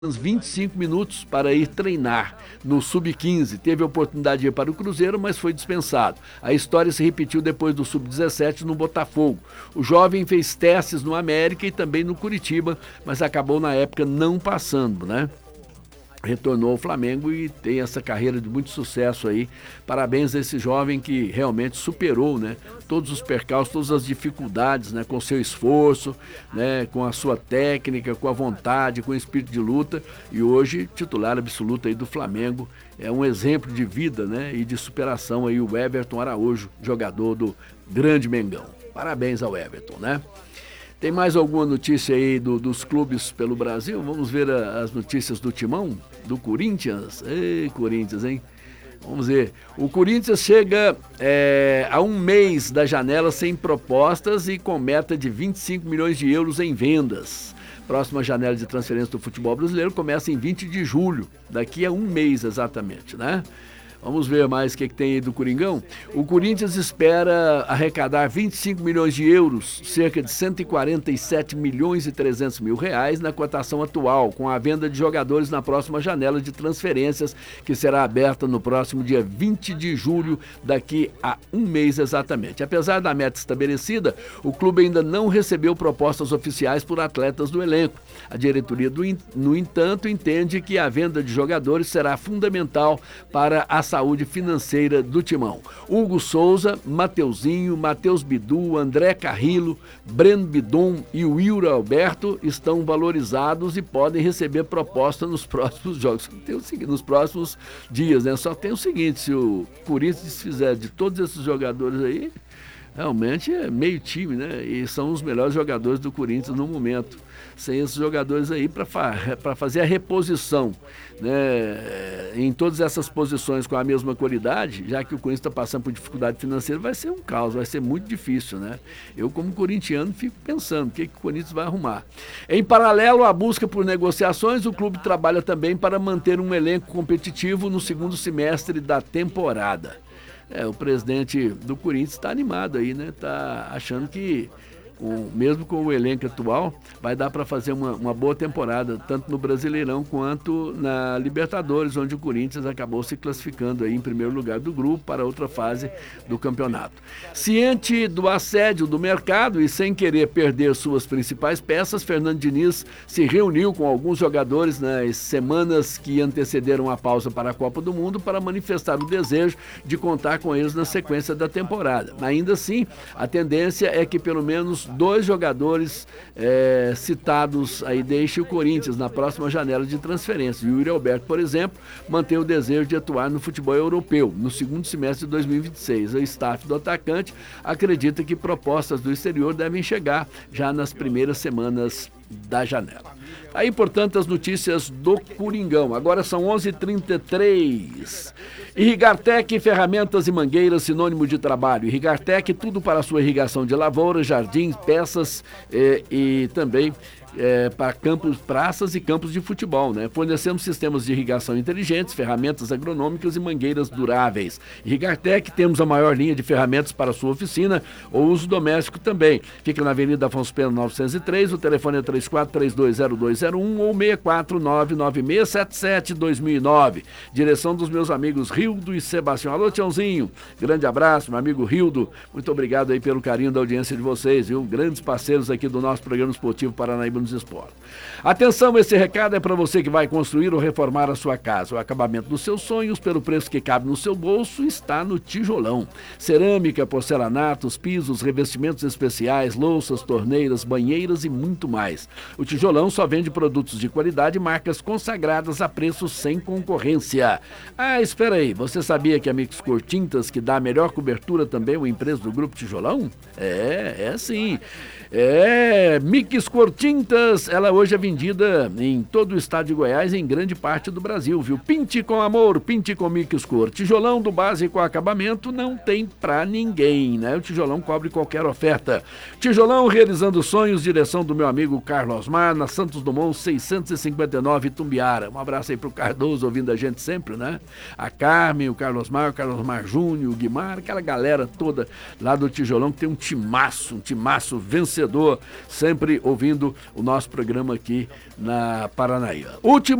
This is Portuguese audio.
25 minutos para ir treinar no Sub-15. Teve a oportunidade de ir para o Cruzeiro, mas foi dispensado. A história se repetiu depois do Sub-17 no Botafogo. O jovem fez testes no América e também no Curitiba, mas acabou na época não passando, né? Retornou ao Flamengo e tem essa carreira de muito sucesso aí. Parabéns a esse jovem que realmente superou, né, todos os percalços, todas as dificuldades, né, com seu esforço, né, com a sua técnica, com a vontade, com o espírito de luta, e hoje titular absoluto aí do Flamengo. É um exemplo de vida, né, e de superação aí o Everton Araújo, jogador do grande Mengão. Parabéns ao Everton, né? Tem mais alguma notícia aí dos clubes pelo Brasil? Vamos ver as notícias do Timão, do Corinthians. Ei, Corinthians, hein? Vamos ver. O Corinthians chega a um mês da janela sem propostas e com meta de 25 milhões de euros em vendas. Próxima janela de transferência do futebol brasileiro começa em 20 de julho, daqui a um mês exatamente, né? Vamos ver mais o que tem aí do Coringão. O Corinthians espera arrecadar 25 milhões de euros, cerca de 147 milhões e 300 mil reais na cotação atual, com a venda de jogadores na próxima janela de transferências, que será aberta no próximo dia 20 de julho, daqui a um mês exatamente. Apesar da meta estabelecida, o clube ainda não recebeu propostas oficiais por atletas do elenco. A diretoria, no entanto, entende que a venda de jogadores será fundamental para a saúde financeira do Timão. Hugo Souza, Mateuzinho, Matheus Bidu, André Carrillo, Breno Bidon e Wilder Alberto estão valorizados e podem receber proposta nos próximos jogos. Nos próximos dias, né? Só tem o seguinte, se o Corinthians fizer de todos esses jogadores aí, realmente é meio time, né? E são os melhores jogadores do Corinthians no momento. Sem esses jogadores aí para fazer a reposição, né, em todas essas posições com a mesma qualidade, já que o Corinthians está passando por dificuldade financeira, vai ser um caos, vai ser muito difícil, né? Eu, como corintiano, fico pensando o que o Corinthians vai arrumar. Em paralelo à busca por negociações, o clube trabalha também para manter um elenco competitivo no segundo semestre da temporada. O presidente do Corinthians está animado aí, né? Está achando que, mesmo com o elenco atual, vai dar para fazer uma boa temporada, tanto no Brasileirão quanto na Libertadores, onde o Corinthians acabou se classificando aí em primeiro lugar do grupo para outra fase do campeonato. Ciente do assédio do mercado e sem querer perder suas principais peças, Fernando Diniz se reuniu com alguns jogadores nas semanas que antecederam a pausa para a Copa do Mundo para manifestar o desejo de contar com eles na sequência da temporada. Ainda assim, a tendência é que pelo menos 2 jogadores citados aí deixem o Corinthians na próxima janela de transferência. O Yuri Alberto, por exemplo, mantém o desejo de atuar no futebol europeu no segundo semestre de 2026. O staff do atacante acredita que propostas do exterior devem chegar já nas primeiras semanas da janela. Aí, portanto, as notícias do Coringão. Agora são 11h33. Irrigartec, ferramentas e mangueiras, sinônimo de trabalho. Irrigartec, tudo para a sua irrigação de lavouras, jardins, peças e também para campos, praças e campos de futebol, né? Fornecemos sistemas de irrigação inteligentes, ferramentas agronômicas e mangueiras duráveis. Irrigartec, temos a maior linha de ferramentas para a sua oficina ou uso doméstico também. Fica na Avenida Afonso Pena 903, o telefone é 34320201 ou 64996772009. Direção dos meus amigos Rildo e Sebastião. Alô, Tiãozinho, grande abraço, meu amigo Rildo, muito obrigado aí pelo carinho da audiência de vocês, viu? Grandes parceiros aqui do nosso programa esportivo Paranaíba nos Esportes. Atenção, esse recado é para você que vai construir ou reformar a sua casa. O acabamento dos seus sonhos, pelo preço que cabe no seu bolso, está no Tijolão. Cerâmica, porcelanatos, pisos, revestimentos especiais, louças, torneiras, banheiras e muito mais. O Tijolão só vende produtos de qualidade e marcas consagradas a preços sem concorrência. Ah, espera aí, você sabia que a Mix Cor Tintas, que dá a melhor cobertura também, é uma empresa do Grupo Tijolão? É sim. Mix Cor Tintas, ela hoje é vendida em todo o estado de Goiás e em grande parte do Brasil, viu? Pinte com amor, pinte com Mix Cor. Tijolão do básico acabamento não tem pra ninguém, né? O Tijolão cobre qualquer oferta. Tijolão realizando sonhos, direção do meu amigo Carlos Osmar, na Santos Dumont 659 Tumbiara. Um abraço aí pro Cardoso, ouvindo a gente sempre, né? A Carmen, o Carlos Osmar Júnior, o Guimar, aquela galera toda lá do Tijolão que tem um timaço vencedor, sempre ouvindo o o nosso programa aqui na Paranaíba. Último